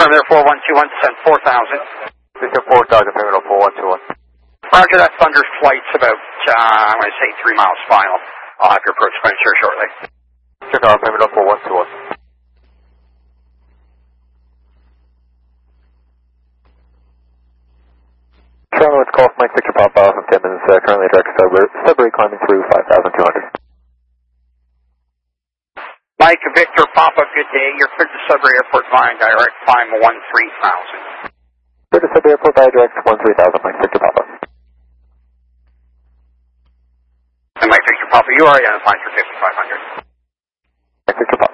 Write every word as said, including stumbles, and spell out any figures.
From there, four one two one, send four thousand. Victor four thousand, Terminal four one two one. Roger, that Thunder's flight's about, uh, I'm going to say three miles final. I'll have your approach point here shortly. Check out Terminal four one two one. Toronto, it's call Mike Victor Papa from ten minutes, uh, currently direct Sudbury, Sudbury climbing through five thousand two hundred. Mike Victor Papa, good day. You're cleared to Sudbury Airport flying direct, climb one three thousand. Cleared to Sudbury Airport via direct, one three thousand, Mike Victor Papa. And Mike Victor Papa, you are identified for fifty-five hundred. Mike Victor Papa.